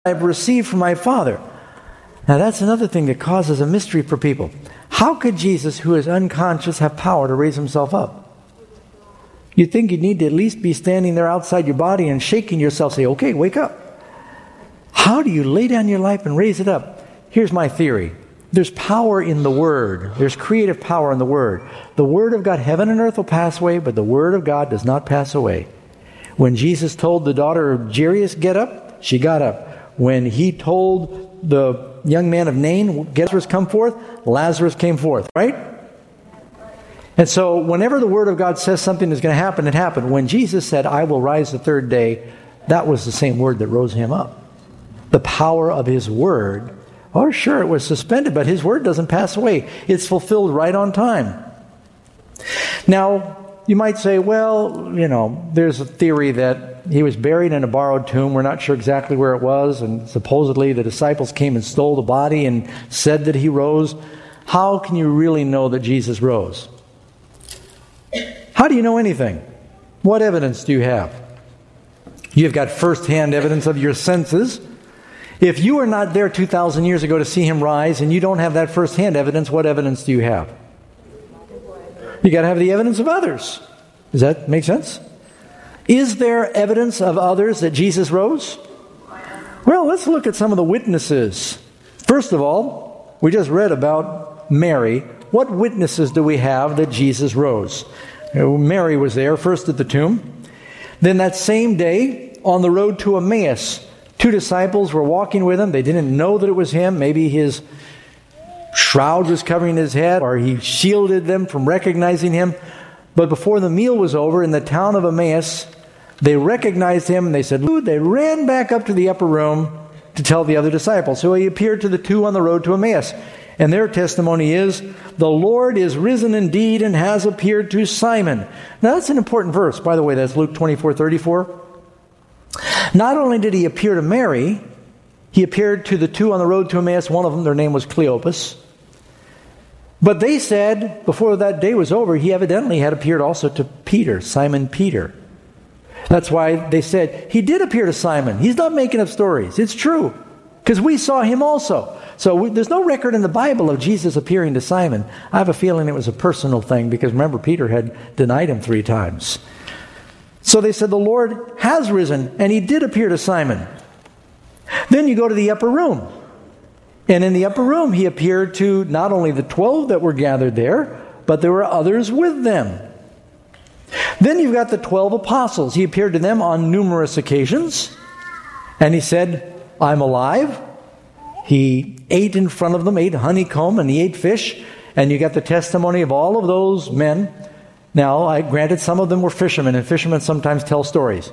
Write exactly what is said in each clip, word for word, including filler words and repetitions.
I've received from my Father. Now that's another thing that causes a mystery for people. How could Jesus, who is unconscious, have power to raise himself up? You'd think you'd need to at least be standing there outside your body and shaking yourself, say, okay, wake up. How do you lay down your life and raise it up? Here's my theory. There's power in the Word. There's creative power in the Word. The Word of God, heaven and earth will pass away, but the Word of God does not pass away. When Jesus told the daughter of Jairus, get up, she got up. When he told the young man of Nain, Lazarus come forth, Lazarus came forth, right? And so whenever the Word of God says something is going to happen, it happened. When Jesus said, I will rise the third day, that was the same Word that rose him up. The power of His Word, oh sure, it was suspended, but His Word doesn't pass away. It's fulfilled right on time. Now, you might say, well, you know, there's a theory that He was buried in a borrowed tomb. We're not sure exactly where it was, and supposedly the disciples came and stole the body and said that He rose. How can you really know that Jesus rose? How do you know anything? What evidence do you have? You've got first-hand evidence of your senses. If you were not there two thousand years ago to see Him rise, and you don't have that first-hand evidence, what evidence do you have? You got to have the evidence of others. Does that make sense? Is there evidence of others that Jesus rose? Well, let's look at some of the witnesses. First of all, we just read about Mary. What witnesses do we have that Jesus rose? Mary was there first at the tomb. Then that same day, on the road to Emmaus, two disciples were walking with Him. They didn't know that it was Him. Maybe His shroud was covering His head, or He shielded them from recognizing Him. But before the meal was over in the town of Emmaus, they recognized Him and they said, Lord, they ran back up to the upper room to tell the other disciples. So He appeared to the two on the road to Emmaus. And their testimony is, the Lord is risen indeed and has appeared to Simon. Now that's an important verse. By the way, that's Luke twenty-four thirty-four. Not only did He appear to Mary, He appeared to the two on the road to Emmaus. One of them, their name was Cleopas. But they said, before that day was over, He evidently had appeared also to Peter, Simon Peter. That's why they said, He did appear to Simon. He's not making up stories. It's true. Because we saw Him also. So we, there's no record in the Bible of Jesus appearing to Simon. I have a feeling it was a personal thing, because remember, Peter had denied Him three times. So they said, the Lord has risen, and He did appear to Simon. Then you go to the upper room. And in the upper room, He appeared to not only the twelve that were gathered there, but there were others with them. Then you've got the twelve apostles. He appeared to them on numerous occasions. And He said, I'm alive. He ate in front of them, ate honeycomb, and He ate fish. And you got the testimony of all of those men. Now, I granted some of them were fishermen, and fishermen sometimes tell stories.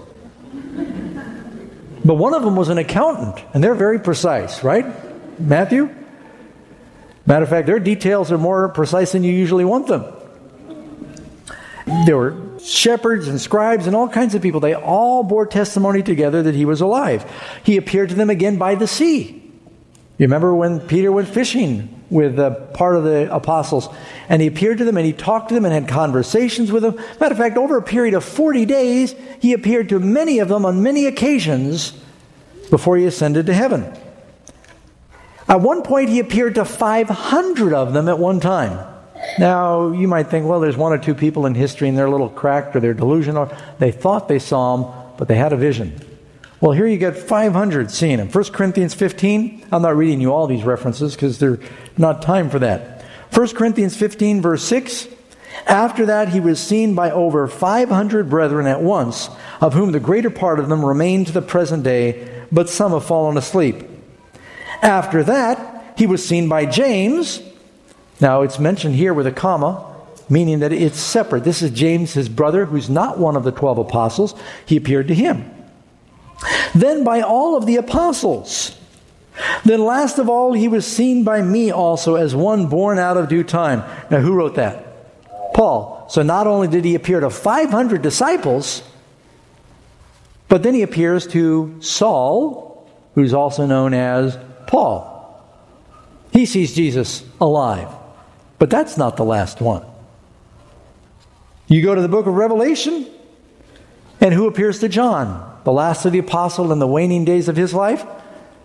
But one of them was an accountant, and they're very precise, right? Matthew? Matter of fact, their details are more precise than you usually want them. There were shepherds and scribes and all kinds of people. They all bore testimony together that He was alive. He appeared to them again by the sea. You remember when Peter went fishing with uh, part of the apostles, and He appeared to them and He talked to them and had conversations with them. Matter of fact, over a period of forty days, He appeared to many of them on many occasions before He ascended to heaven. At one point, He appeared to five hundred of them at one time. Now, you might think, well, there's one or two people in history and they're a little cracked or they're delusional. They thought they saw Him, but they had a vision. Well, here you get five hundred seeing Him. First Corinthians fifteen, I'm not reading you all these references because there's not time for that. First Corinthians fifteen, verse six, after that He was seen by over five hundred brethren at once, of whom the greater part of them remain to the present day, but some have fallen asleep. After that, He was seen by James. Now, it's mentioned here with a comma, meaning that it's separate. This is James, His brother, who's not one of the twelve apostles. He appeared to him. Then by all of the apostles. Then last of all, He was seen by me also as one born out of due time. Now, who wrote that? Paul. So not only did He appear to five hundred disciples, but then He appears to Saul, who's also known as Paul. He sees Jesus alive. But that's not the last one. You go to the book of Revelation, and who appears to John? The last of the apostle in the waning days of his life?